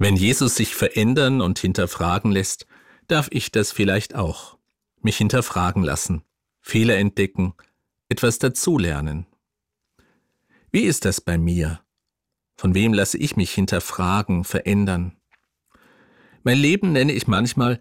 Wenn Jesus sich verändern und hinterfragen lässt, darf ich das vielleicht auch. Mich hinterfragen lassen, Fehler entdecken, etwas dazulernen. Wie ist das bei mir? Von wem lasse ich mich hinterfragen, verändern? Mein Leben nenne ich manchmal